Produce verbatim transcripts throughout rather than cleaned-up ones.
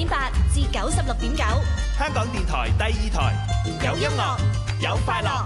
點八至九十六點九， 香港電台第二台，有音樂，有快樂。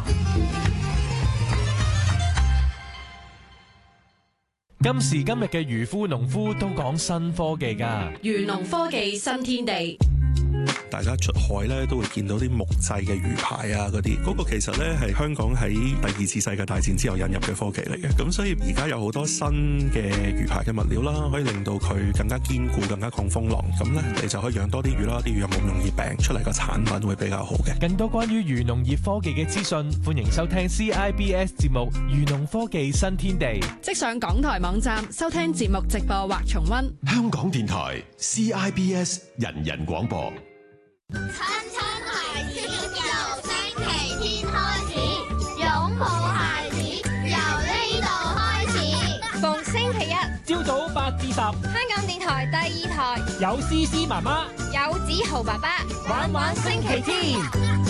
今時今日嘅漁夫農夫都講新科技㗎， 漁農科技新天地。 大家出海咧都會見到啲木製嘅魚排啊，嗰啲嗰個其實咧係香港喺第二次世界大戰之後引入嘅科技嚟嘅。咁所以而家有好多新嘅魚排嘅物料啦，可以令到佢更加堅固、更加抗風浪。咁咧你就可以養多啲魚啦，啲魚又冇咁容易病，出嚟個產品會比較好嘅。 更多關於漁農業科技嘅資訊，歡迎收聽 C I B S 節目《漁農科技新天地》。 即上港台網站收聽節目直播或重溫。 香港電台 C I B S 人人廣播。 親親孩子由星期天開始，擁抱孩子由呢度開始。逢星期一朝早八至十，香港電台第二台有思思媽媽， 有子豪爸爸， 玩玩星期天。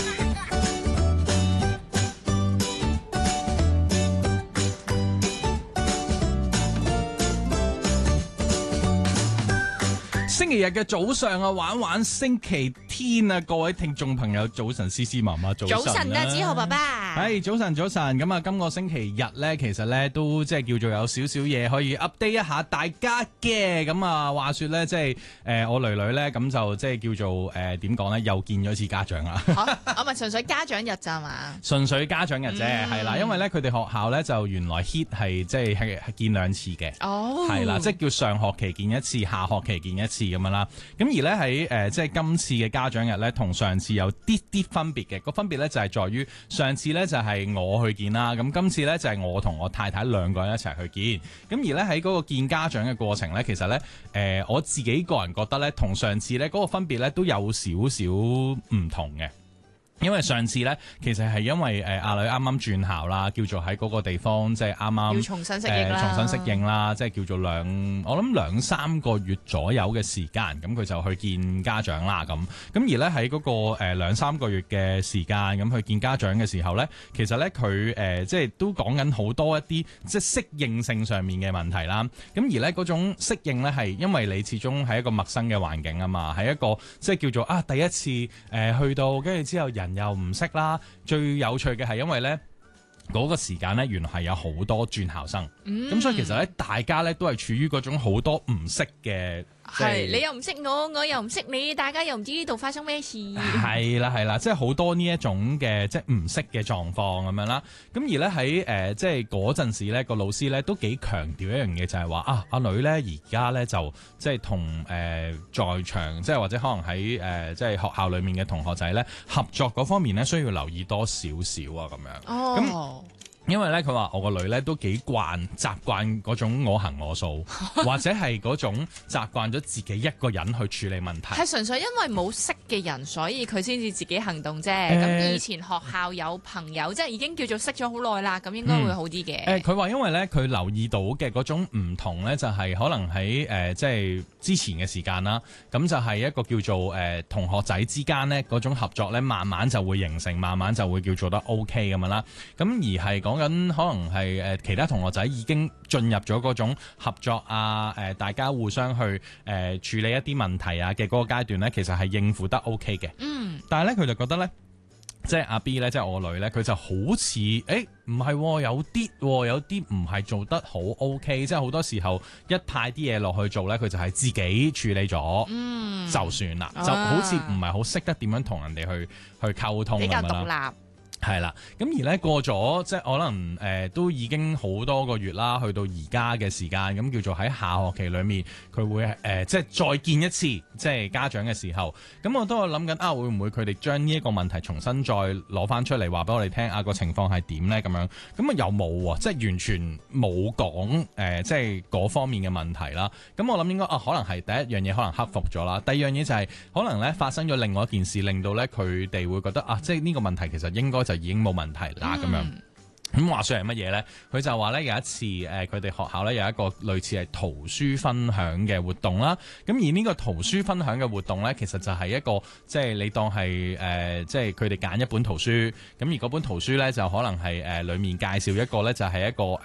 星期日嘅早上啊，玩玩星期天啊，各位聽眾朋友早晨，思思媽媽早晨。 早晨啊，子豪爸爸。 係早晨，早晨。咁啊，今個星期日咧，其實咧都即係叫做有少少嘢可以 update 一下大家嘅。咁啊，話說咧，即係誒我女女咧，咁就即係叫做誒點講咧，又見咗一次家長啊。 我咪純粹家長日咋嘛？ 純粹家長日啫，係啦、嗯，因為咧佢哋學校咧就原來 hit 係即係係見兩次嘅。哦。係啦，即係叫上學期見一次，下學期見一次。咁樣啦，咁而咧喺誒即係今次嘅家長日咧，同上次有啲啲分別嘅。個分別咧就係在於上次咧就係我去見啦，咁今次咧就係我同我太太兩個人一齊去見。咁而咧喺嗰個見家長嘅過程咧，其實咧誒、呃、我自己個人覺得咧，同上次咧嗰個分別咧都有少少唔同嘅。因為上次咧，其實係因為誒阿、呃、女啱啱轉校啦，叫做喺嗰個地方即係啱啱要重新適應啦、 呃，重新適應啦，即係叫做兩我諗兩三個月左右嘅時間，咁佢就去見家長啦咁。咁而咧喺嗰個誒兩三個月嘅時間，咁去見家長嘅時候咧，其實咧佢誒即係都講緊好多一啲即係適應性上面嘅問題啦。咁而咧嗰種適應咧係因為你始終係一個陌生嘅環境啊嘛，係一個即係叫做啊第一次誒、呃、去到，跟住之後人又唔識啦，最有趣嘅係因為咧嗰個時間咧，原來係有好多轉校生，咁、嗯、所以其實咧大家咧都係處於嗰種好多唔識嘅。 係你又唔識我，我又唔識你，大家又唔知呢度發生咩事。 係啦係啦，即係好多呢一種嘅即係唔識嘅狀況咁樣啦。咁而咧喺誒即係嗰陣時咧，個老師咧都幾強調一樣嘢，就係話啊阿女咧而家咧就即係同誒在場即係或者可能喺誒、呃、即係學校裡面嘅同學仔咧合作嗰方面咧需要留意多少少啊咁樣。哦。咁因為咧，佢話我個女咧都幾慣習慣嗰種我行我素，或者係嗰種習慣咗自己一個人去處理問題。 係純粹因為冇識嘅人，所以佢先至自己行動啫。咁、呃、以前學校有朋友，即係已經叫做識咗好耐啦，咁應該會好啲嘅。誒、 嗯，佢、呃、話因為咧，佢留意到嘅嗰種唔同咧，就係、是、可能喺誒、呃、即係之前嘅時間啦，咁就係一個叫做誒、呃、同學仔之間咧嗰種合作咧，慢慢就會形成，慢慢就會叫做得 OK 咁樣啦。咁而係講緊可能係誒其他同學仔已經進入咗嗰種合作啊，誒大家互相去誒處理一啲問題啊嘅嗰個階段咧，其實係應付得 OK 嘅。嗯，但係咧佢就覺得咧，即係阿 B 咧，即係我女咧，佢就好似誒唔係有啲有啲唔係做得好 OK，即係好多時候一派啲嘢落去做咧，佢就係自己處理咗，嗯，就算啦，啊、就好似唔係好識得點樣同人哋去去溝通， 比較獨立。 係啦，咁而咧過咗即係可能誒、呃、都已經好多個月啦，去到而家嘅時間，咁叫做喺下學期裏面，佢會誒、呃、即係再見一次，即係家長嘅時候，咁我都有諗緊啊，會唔會佢哋將呢一個問題重新再攞翻出嚟話俾我哋聽啊，個情況係點咧咁樣？咁啊又冇喎，即係完全冇講誒，即係嗰方面嘅問題啦。咁我諗應該啊，可能係第一樣嘢可能克服咗啦，第二樣嘢就係、是、可能咧發生咗另外一件事，令到咧佢哋會覺得啊，即係呢個問題其實應該就已經冇問題啦咁、嗯、樣。咁話說係乜嘢咧？佢就話咧有一次誒，佢哋學校咧有一個類似係圖書分享嘅活動啦。咁而呢個圖書分享嘅活動咧，其實就係一個即係你當係誒，即係佢哋揀一本圖書，咁而嗰本圖書咧就可能係誒裡面介紹一個咧就係一個。